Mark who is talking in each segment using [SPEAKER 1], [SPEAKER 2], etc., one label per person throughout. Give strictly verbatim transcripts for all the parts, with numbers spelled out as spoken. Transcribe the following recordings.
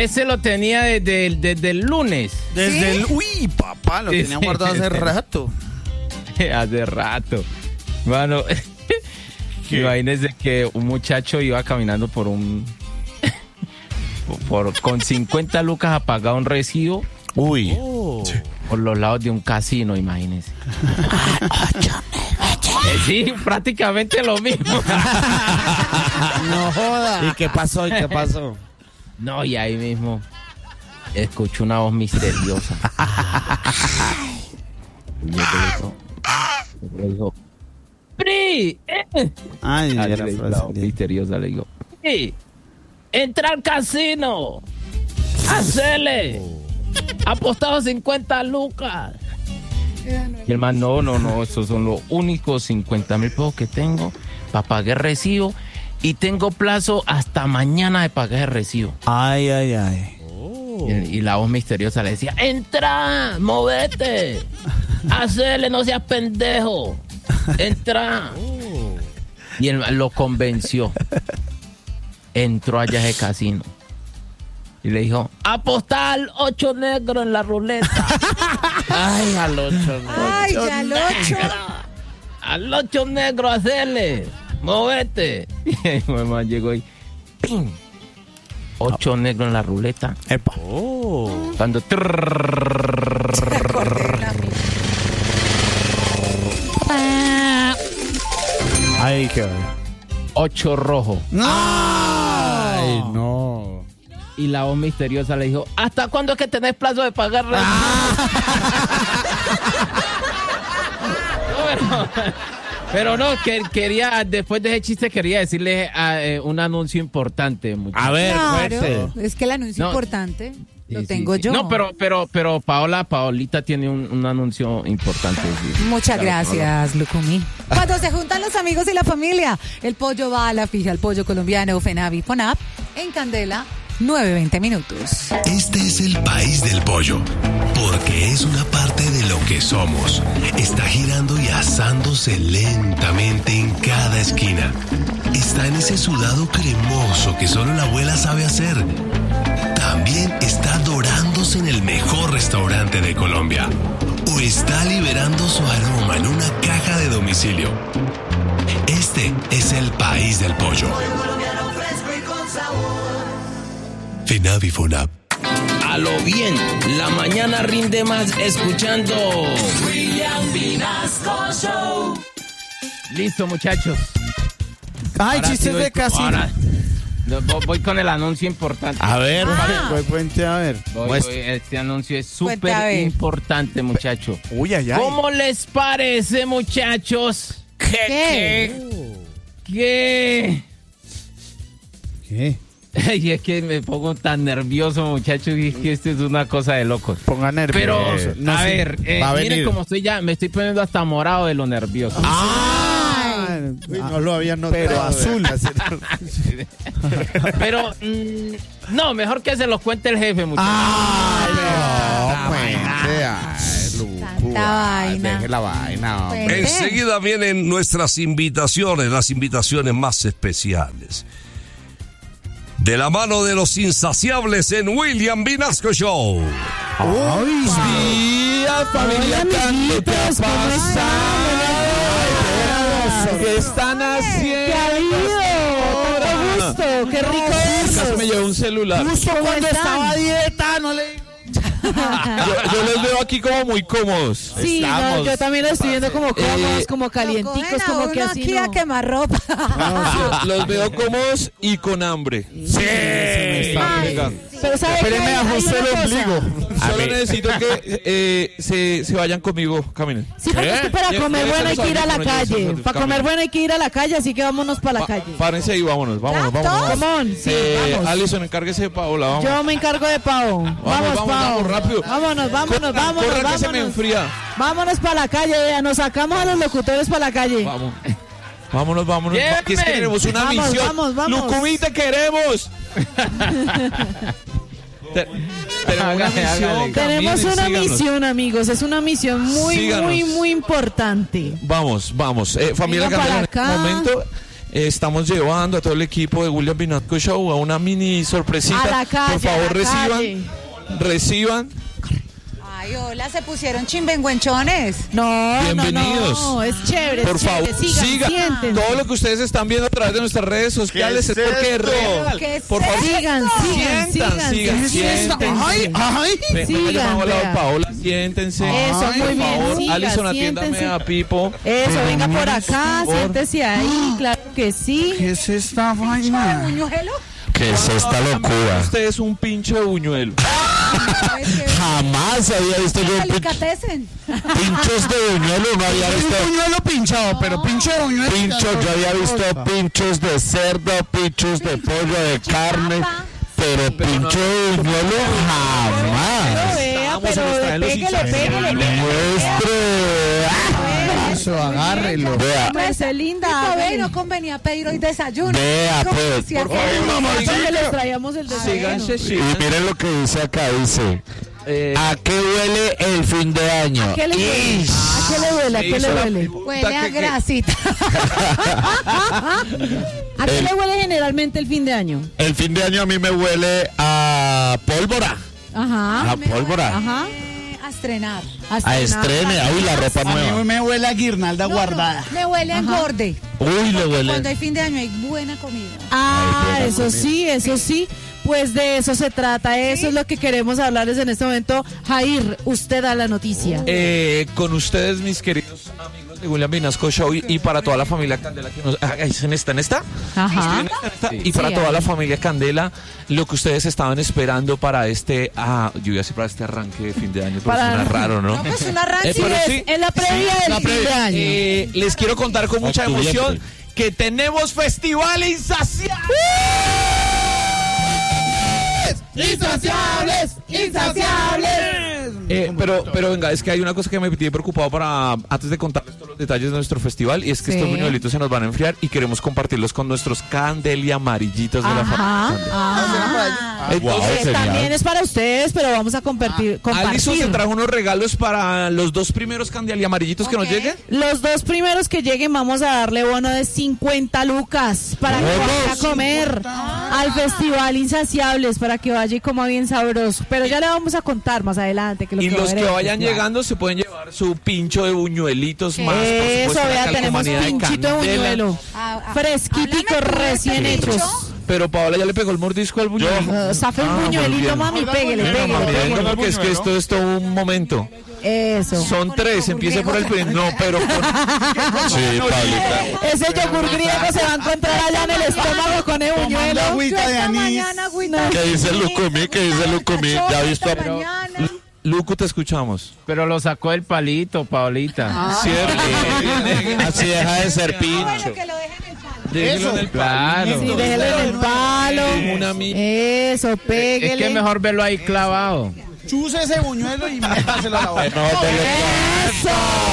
[SPEAKER 1] ese lo tenía desde el, desde el lunes.
[SPEAKER 2] Desde
[SPEAKER 3] ¿Sí?
[SPEAKER 2] el... Uy, papá, lo
[SPEAKER 1] Sí,
[SPEAKER 2] tenía
[SPEAKER 1] sí,
[SPEAKER 2] guardado hace
[SPEAKER 1] sí.
[SPEAKER 2] rato.
[SPEAKER 1] Hace rato. Mano, imagínense que un muchacho iba caminando por un... por con cincuenta lucas a pagar un recibo.
[SPEAKER 2] Uy.
[SPEAKER 1] Oh. Por los lados de un casino, imagínense. Eh, sí, prácticamente lo mismo.
[SPEAKER 2] No joda. ¿Y qué pasó? ¿Y qué pasó?
[SPEAKER 1] No, y ahí mismo escucho una voz misteriosa. Y yo le digo, le digo, ¡Pri! Eh.
[SPEAKER 2] Ay,
[SPEAKER 1] Ah,
[SPEAKER 2] ya
[SPEAKER 1] le digo,
[SPEAKER 2] la
[SPEAKER 1] la
[SPEAKER 2] frase.
[SPEAKER 1] voz misteriosa, le digo, ¡Pri! ¡Entra al casino! ¡Hacele! ¡Apostado cincuenta lucas! Y el man, no, no, no, esos son los únicos cincuenta mil pesos que tengo para pagar el recibo y tengo plazo hasta mañana de pagar el recibo.
[SPEAKER 2] Ay, ay, ay.
[SPEAKER 1] Y, y la voz misteriosa le decía, entra, movete, hacele, no seas pendejo, entra. Y él lo convenció. Entró allá a ese casino. Y le dijo, apostar ocho negros en la ruleta. Ay, al ocho negros.
[SPEAKER 3] Ay, ya al ocho.
[SPEAKER 1] Al ocho negros, hacele, movete. Y mi mamá llegó y, ¡pim! Ocho negros en la ruleta.
[SPEAKER 2] Epa.
[SPEAKER 1] Cuando
[SPEAKER 2] Ay, qué
[SPEAKER 1] ocho rojo.
[SPEAKER 2] Ay, no.
[SPEAKER 1] Y la voz misteriosa le dijo, ¿hasta cuándo es que tenés plazo de pagar renta? No, pero, pero no, que, quería, después de ese chiste quería decirle a, eh, un anuncio importante. muchachos.
[SPEAKER 2] A ver,
[SPEAKER 3] Claro,
[SPEAKER 2] fuerte.
[SPEAKER 3] es que el anuncio
[SPEAKER 1] No.
[SPEAKER 3] importante lo
[SPEAKER 1] Sí,
[SPEAKER 3] tengo
[SPEAKER 1] sí, sí.
[SPEAKER 3] yo.
[SPEAKER 1] No, pero, pero, pero Paola, Paolita tiene un, un anuncio importante. Sí.
[SPEAKER 3] Muchas
[SPEAKER 1] Claro,
[SPEAKER 3] gracias, Lucumí. Cuando se juntan los amigos y la familia, el pollo va a la fija, el pollo colombiano, Fenavi, Fonap, en Candela, nueve veinte minutos.
[SPEAKER 4] Este es el país del pollo, porque es una parte de lo que somos. Está girando y asándose lentamente en cada esquina. Está en ese sudado cremoso que solo la abuela sabe hacer. También está dorándose en el mejor restaurante de Colombia. O está liberando su aroma en una caja de domicilio. Este es el país del pollo. Fenavi Fonap.
[SPEAKER 1] A lo bien, la mañana rinde más escuchando William Vinasco Show. Listo, muchachos.
[SPEAKER 2] Ay,
[SPEAKER 1] Ahora sí
[SPEAKER 2] chistes
[SPEAKER 1] voy-
[SPEAKER 2] de casino.
[SPEAKER 1] ahora- no, vo- voy con el anuncio importante.
[SPEAKER 2] A ver,
[SPEAKER 3] Ah.
[SPEAKER 2] voy, cuente a ver.
[SPEAKER 1] Voy,
[SPEAKER 2] Muestra.
[SPEAKER 1] voy, este anuncio es
[SPEAKER 3] Cuenta, a
[SPEAKER 1] súper
[SPEAKER 3] ver.
[SPEAKER 1] importante, muchachos.
[SPEAKER 2] Uy, ay, ay.
[SPEAKER 1] ¿Cómo les parece, muchachos?
[SPEAKER 3] ¿Qué?
[SPEAKER 1] Que...
[SPEAKER 2] ¿Qué?
[SPEAKER 1] Y es que me pongo tan nervioso, muchachos, y es que esto es una cosa de locos.
[SPEAKER 2] Ponga nervioso.
[SPEAKER 1] Pero,
[SPEAKER 2] No,
[SPEAKER 1] a
[SPEAKER 2] sí,
[SPEAKER 1] ver, eh,
[SPEAKER 2] va a
[SPEAKER 1] miren
[SPEAKER 2] venir.
[SPEAKER 1] cómo estoy ya, me estoy poniendo hasta morado de lo nervioso.
[SPEAKER 2] Ah,
[SPEAKER 5] Uy, no lo había notado.
[SPEAKER 2] pero azul.
[SPEAKER 1] Pero, mm, no, mejor que se los cuente el jefe, muchachos.
[SPEAKER 2] Ah, no, cuente. Ay, Lucu,
[SPEAKER 3] Tanta
[SPEAKER 2] ay,
[SPEAKER 3] vaina.
[SPEAKER 2] deje la vaina, hombre.
[SPEAKER 3] Cuente.
[SPEAKER 6] Enseguida vienen nuestras invitaciones, las invitaciones más especiales. De la mano de los insaciables en William Vinasco Show.
[SPEAKER 2] Ay,
[SPEAKER 7] Días, familia Canditas, ¿cómo están? ¿Qué están haciendo?
[SPEAKER 3] ¿Qué ha habido? Tanto gusto, qué rico
[SPEAKER 7] Casi
[SPEAKER 3] eso.
[SPEAKER 7] me llevé un celular.
[SPEAKER 2] justo cuando
[SPEAKER 3] están?
[SPEAKER 2] estaba a dieta, no le digo.
[SPEAKER 7] Yo, yo los veo aquí como muy cómodos.
[SPEAKER 8] Sí, no,
[SPEAKER 7] Estamos.
[SPEAKER 8] yo también los estoy viendo como cómodos,
[SPEAKER 7] Eh,
[SPEAKER 8] como
[SPEAKER 3] Lo
[SPEAKER 8] calienticos,
[SPEAKER 3] cogen a
[SPEAKER 8] como
[SPEAKER 3] uno
[SPEAKER 8] que así
[SPEAKER 3] aquí a
[SPEAKER 8] no.
[SPEAKER 3] quemar ropa.
[SPEAKER 7] Los, los veo cómodos y con hambre.
[SPEAKER 2] Sí, se me está
[SPEAKER 8] Ay,
[SPEAKER 2] pegando.
[SPEAKER 8] pero ¿sabe qué?
[SPEAKER 2] Espéreme,
[SPEAKER 8] Hay
[SPEAKER 2] ajuste
[SPEAKER 8] una
[SPEAKER 2] el
[SPEAKER 8] cosa.
[SPEAKER 2] ombligo.
[SPEAKER 7] Solo necesito que eh, se, se vayan conmigo. Caminen.
[SPEAKER 8] Sí, porque es que para
[SPEAKER 7] Ya-
[SPEAKER 8] comer
[SPEAKER 7] ya
[SPEAKER 8] bueno hay
[SPEAKER 7] estamos
[SPEAKER 8] que ir a la
[SPEAKER 7] hablando con ellos,
[SPEAKER 8] calle.
[SPEAKER 7] nosotros,
[SPEAKER 8] Para comer
[SPEAKER 7] caminen.
[SPEAKER 8] bueno hay que ir a la calle, así que vámonos para la
[SPEAKER 7] Pa-
[SPEAKER 8] calle.
[SPEAKER 7] Párense ahí, vámonos, vámonos,
[SPEAKER 3] ¿Tanto?
[SPEAKER 7] vámonos.
[SPEAKER 8] Come on, sí,
[SPEAKER 7] Eh,
[SPEAKER 8] vamos.
[SPEAKER 7] Alison, encárguese de Paola, vamos.
[SPEAKER 8] Yo me encargo de Pau. Vamos,
[SPEAKER 7] vamos,
[SPEAKER 8] Pau.
[SPEAKER 7] vamos, rápido.
[SPEAKER 8] Vámonos, vámonos,
[SPEAKER 7] Corran,
[SPEAKER 8] vámonos,
[SPEAKER 7] corran que se me
[SPEAKER 8] vámonos.
[SPEAKER 7] enfría.
[SPEAKER 8] Vámonos para la calle, ya. Nos sacamos a los locutores para la calle.
[SPEAKER 7] Vamos. Vámonos, vámonos.
[SPEAKER 1] Llévenme.
[SPEAKER 7] Que es que tenemos una
[SPEAKER 8] Vamos,
[SPEAKER 7] misión.
[SPEAKER 8] vamos, vamos.
[SPEAKER 7] Lucumí, te queremos. Te- tenemos una
[SPEAKER 1] Hágale,
[SPEAKER 7] misión.
[SPEAKER 1] hágale.
[SPEAKER 8] Tenemos
[SPEAKER 7] caminen,
[SPEAKER 8] una
[SPEAKER 7] síganos.
[SPEAKER 8] misión, amigos. Es una misión muy,
[SPEAKER 7] Síganos.
[SPEAKER 8] muy, muy importante.
[SPEAKER 7] Vamos, vamos. Eh, familia
[SPEAKER 8] Vengan para
[SPEAKER 7] Candela, en
[SPEAKER 8] acá.
[SPEAKER 7] este momento eh, estamos llevando a todo el equipo de William Vinasco Show a una mini sorpresita.
[SPEAKER 8] A la calle,
[SPEAKER 7] Por favor,
[SPEAKER 8] a la
[SPEAKER 7] reciban,
[SPEAKER 8] calle.
[SPEAKER 7] reciban.
[SPEAKER 3] Ay, hola, se pusieron chimbenguenchones.
[SPEAKER 8] No,
[SPEAKER 7] Bienvenidos.
[SPEAKER 8] no, no, es chévere.
[SPEAKER 7] Por
[SPEAKER 8] es chévere.
[SPEAKER 7] favor,
[SPEAKER 8] sigan,
[SPEAKER 7] sigan.
[SPEAKER 8] siéntense.
[SPEAKER 7] Todo lo que ustedes están viendo a través de nuestras redes sociales es,
[SPEAKER 2] es
[SPEAKER 7] porque es
[SPEAKER 2] esto?
[SPEAKER 7] real.
[SPEAKER 3] ¿Qué es
[SPEAKER 7] Por favor,
[SPEAKER 3] esto?
[SPEAKER 8] Sigan, sigan,
[SPEAKER 7] sientan,
[SPEAKER 8] sigan,
[SPEAKER 7] sigan, siéntense.
[SPEAKER 2] Ay, ay.
[SPEAKER 7] Ven,
[SPEAKER 8] sigan,
[SPEAKER 7] ven, llamamos a la
[SPEAKER 8] vea.
[SPEAKER 7] Paola, siéntense.
[SPEAKER 8] Eso,
[SPEAKER 7] Ay,
[SPEAKER 8] muy
[SPEAKER 7] por
[SPEAKER 8] bien,
[SPEAKER 7] favor,
[SPEAKER 8] siga,
[SPEAKER 7] Alison, atiéndame
[SPEAKER 8] siéntense.
[SPEAKER 7] a Pipo.
[SPEAKER 8] Eso, venga por acá,
[SPEAKER 7] Por favor.
[SPEAKER 8] siéntese ahí, claro que sí.
[SPEAKER 2] ¿Qué es esta vaina?
[SPEAKER 3] ¿Buñuelo?
[SPEAKER 6] ¿Qué es esta locura?
[SPEAKER 7] Usted es un pinche buñuelo.
[SPEAKER 3] Ay, qué
[SPEAKER 6] Jamás había visto yo pin-
[SPEAKER 3] delicatecen.
[SPEAKER 6] pinchos de buñuelo, no había
[SPEAKER 2] Un
[SPEAKER 6] visto
[SPEAKER 2] buñuelo pinchado, pero pincho de buñuelo.
[SPEAKER 6] pinchos, yo había visto pinchos de cerdo, pinchos de pollo, de carne, pero pincho de buñuelo
[SPEAKER 8] Pero
[SPEAKER 6] jamás.
[SPEAKER 8] vea,
[SPEAKER 7] Estábamos en
[SPEAKER 8] pero
[SPEAKER 7] nuestra luz
[SPEAKER 8] pégale,
[SPEAKER 7] insaciable.
[SPEAKER 8] pégale, pégale.
[SPEAKER 6] Muestre.
[SPEAKER 2] Eso, agárrelo.
[SPEAKER 6] Vea,
[SPEAKER 8] Merce linda.
[SPEAKER 3] Pipo, ve,
[SPEAKER 8] hágale.
[SPEAKER 3] no convenía pedir hoy desayuno.
[SPEAKER 6] Vea,
[SPEAKER 3] ¿Cómo
[SPEAKER 6] pues,
[SPEAKER 3] hacía
[SPEAKER 6] por
[SPEAKER 3] aquel?
[SPEAKER 6] favor,
[SPEAKER 8] Porque les traíamos el desayuno.
[SPEAKER 7] Síganse,
[SPEAKER 6] y
[SPEAKER 7] síganse.
[SPEAKER 6] miren lo que dice acá, dice,
[SPEAKER 7] Eh,
[SPEAKER 6] ¿a qué huele el fin de año?
[SPEAKER 8] ¿A qué le duele? ¿A qué le duele? ¿A
[SPEAKER 7] se
[SPEAKER 8] qué le
[SPEAKER 7] hizo la
[SPEAKER 8] duele?
[SPEAKER 7] pregunta
[SPEAKER 3] Huele a
[SPEAKER 7] que- que-
[SPEAKER 3] grasita.
[SPEAKER 8] ¿A qué
[SPEAKER 6] El-
[SPEAKER 8] le huele generalmente el fin de año?
[SPEAKER 6] El fin de año a mí me huele a pólvora,
[SPEAKER 8] Ajá.
[SPEAKER 6] a pólvora,
[SPEAKER 8] Ajá.
[SPEAKER 3] Eh, A estrenar.
[SPEAKER 6] a estrene, uy, la ropa
[SPEAKER 2] A mí
[SPEAKER 6] nueva.
[SPEAKER 2] me huele a guirnalda
[SPEAKER 3] No,
[SPEAKER 2] guardada.
[SPEAKER 3] no, me huele a engorde.
[SPEAKER 6] Uy, le
[SPEAKER 3] Cuando
[SPEAKER 6] huele.
[SPEAKER 3] hay fin de año hay buena comida.
[SPEAKER 8] Ah,
[SPEAKER 6] Ay,
[SPEAKER 8] eso sí, eso sí. Pues de eso se trata, eso es lo que queremos hablarles en este momento. Jair, usted da la noticia.
[SPEAKER 7] eh, con ustedes, mis queridos amigos de William Vinasco Show y, y para toda la familia Candela que nos... ah, ¿es en esta, en esta?
[SPEAKER 8] Ajá.
[SPEAKER 7] ¿En esta, en esta? Y para
[SPEAKER 8] Sí,
[SPEAKER 7] toda
[SPEAKER 8] ahí.
[SPEAKER 7] la familia Candela, lo que ustedes estaban esperando para este... Ah, yo iba a decir para este arranque de fin de año, pero
[SPEAKER 8] Para-
[SPEAKER 7] suena raro, ¿no?
[SPEAKER 3] No, pues una rancia.
[SPEAKER 7] Eh, pero
[SPEAKER 8] es,
[SPEAKER 7] sí.
[SPEAKER 8] es la previa del
[SPEAKER 7] La
[SPEAKER 8] fin
[SPEAKER 7] pre-
[SPEAKER 8] de año.
[SPEAKER 7] eh, les quiero contar con mucha
[SPEAKER 6] Octubre.
[SPEAKER 7] emoción que tenemos Festival Insaciable.
[SPEAKER 8] ¡Insaciables! ¡Insaciables!
[SPEAKER 7] Eh, pero, pero venga, es que hay una cosa que me tiene preocupado para antes de contarles todos los detalles de nuestro festival y es que
[SPEAKER 8] Sí.
[SPEAKER 7] estos buñuelitos se nos van a enfriar y queremos compartirlos con nuestros Candelia amarillitos de la
[SPEAKER 8] Ajá.
[SPEAKER 7] familia.
[SPEAKER 8] Ah.
[SPEAKER 7] Entonces,
[SPEAKER 8] Que también es para ustedes, pero vamos a compartir.
[SPEAKER 7] Alison se
[SPEAKER 8] compartir.
[SPEAKER 7] trajo unos regalos para los dos primeros Candelia amarillitos que nos
[SPEAKER 3] Ok.
[SPEAKER 7] lleguen.
[SPEAKER 8] Los dos primeros que lleguen vamos a darle bono de cincuenta lucas para que vayan a comer al Festival Insaciables, para que vaya y coma bien sabroso. Pero ya le vamos a contar más adelante. Que lo
[SPEAKER 7] Y
[SPEAKER 8] que va a
[SPEAKER 7] los
[SPEAKER 8] haber
[SPEAKER 7] que
[SPEAKER 8] en el
[SPEAKER 7] vayan
[SPEAKER 8] festival.
[SPEAKER 7] llegando se pueden llevar su pincho de buñuelitos más. por
[SPEAKER 8] Eso,
[SPEAKER 7] supuesto, la
[SPEAKER 8] vea, tenemos
[SPEAKER 7] calcomanía de
[SPEAKER 8] pinchito de
[SPEAKER 7] Candela.
[SPEAKER 8] buñuelo.
[SPEAKER 3] Ah, ah,
[SPEAKER 8] Fresquitico,
[SPEAKER 3] háblame tú de
[SPEAKER 8] recién
[SPEAKER 3] este
[SPEAKER 8] hechos.
[SPEAKER 3] pincho.
[SPEAKER 7] Pero Paola ya le pegó el mordisco al buñuelo.
[SPEAKER 8] Uh, Zafe el
[SPEAKER 7] Ah, muy
[SPEAKER 8] buñuelito,
[SPEAKER 7] bien.
[SPEAKER 8] mami, pégale,
[SPEAKER 7] Bueno,
[SPEAKER 8] pégale,
[SPEAKER 7] mami,
[SPEAKER 8] pégale.
[SPEAKER 7] venga, porque es que esto es todo un momento.
[SPEAKER 8] Eso.
[SPEAKER 7] Son tres, empiece por el primer. No, pero con...
[SPEAKER 6] Sí, Pablita.
[SPEAKER 8] Ese yogur griego se va a encontrar allá en el estómago con el buñuelo.
[SPEAKER 2] Tomando agüita de
[SPEAKER 3] Esta
[SPEAKER 2] anís.
[SPEAKER 3] mañana, agüita.
[SPEAKER 6] ¿Qué dice Lucumí? ¿Qué dice Lucumí? ¿Ya ha visto?
[SPEAKER 3] Esta mañana.
[SPEAKER 7] Luco, te escuchamos.
[SPEAKER 1] Pero lo sacó del palito, Paolita.
[SPEAKER 7] Cierto.
[SPEAKER 6] Así deja de ser
[SPEAKER 3] Ah,
[SPEAKER 6] pincho.
[SPEAKER 3] bueno, que lo dejen en el palo.
[SPEAKER 7] Déjelo en el
[SPEAKER 1] Claro.
[SPEAKER 8] Sí, déjelo en el palo.
[SPEAKER 7] Una mi-
[SPEAKER 8] Eso,
[SPEAKER 1] Es
[SPEAKER 8] pégale.
[SPEAKER 1] que es mejor verlo ahí clavado.
[SPEAKER 2] Chuse ese buñuelo y métaselo a la boca.
[SPEAKER 8] ¡Eso!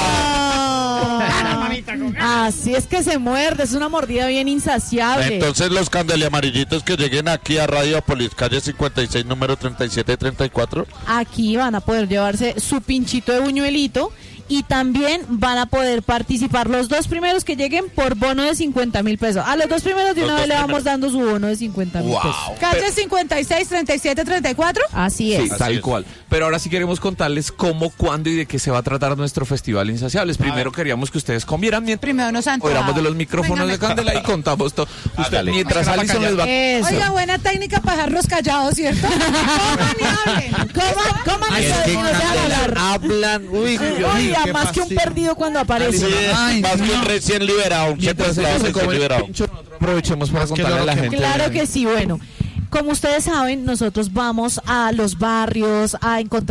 [SPEAKER 8] Así es que se muerde, es una mordida bien insaciable.
[SPEAKER 6] Entonces los Candelia amarillitos que lleguen aquí a Radiopolis, calle cincuenta y seis, número treinta y siete treinta y cuatro.
[SPEAKER 8] Aquí van a poder llevarse su pinchito de buñuelito y también van a poder participar los dos primeros que lleguen por bono de cincuenta mil pesos. A los dos primeros de
[SPEAKER 6] Los
[SPEAKER 8] una vez
[SPEAKER 6] dos
[SPEAKER 8] le vamos dando su bono de cincuenta mil pesos.
[SPEAKER 3] Calle cincuenta y seis, treinta y siete, treinta y cuatro.
[SPEAKER 8] Así es.
[SPEAKER 7] Sí, tal cual. Pero ahora sí queremos contarles cómo, cuándo y de qué se va a tratar nuestro Festival Insaciables. Primero queríamos que ustedes comieran mientras
[SPEAKER 3] Primero nos han
[SPEAKER 7] éramos de los micrófonos de Candela y contamos todo. Usted, mientras Alison les va...
[SPEAKER 8] Eso.
[SPEAKER 3] Oiga, buena técnica para dejarlos callados, ¿cierto? Coman y hablen.
[SPEAKER 8] Coman, coman
[SPEAKER 6] Es
[SPEAKER 8] eso
[SPEAKER 6] que
[SPEAKER 8] y no dejan hablar.
[SPEAKER 6] hablan, uy,
[SPEAKER 8] Oiga, más que un perdido cuando aparece.
[SPEAKER 6] Sí,
[SPEAKER 2] Ay,
[SPEAKER 6] más que un recién liberado, un
[SPEAKER 7] Mientras
[SPEAKER 6] secuestrado
[SPEAKER 7] ellos se
[SPEAKER 6] recién
[SPEAKER 7] comen el
[SPEAKER 6] liberado.
[SPEAKER 7] pincho, nosotros aprovechemos para contarle a la gente.
[SPEAKER 8] Claro que sí, bueno. Como ustedes saben, nosotros vamos a los barrios a encontrar